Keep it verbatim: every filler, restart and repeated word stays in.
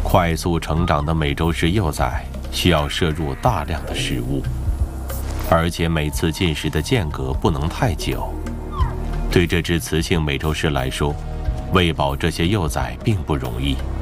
快速成长的美洲狮幼崽需要摄入大量的食物，而且每次进食的间隔不能太久。对这只雌性美洲狮来说，喂饱这些幼崽并不容易。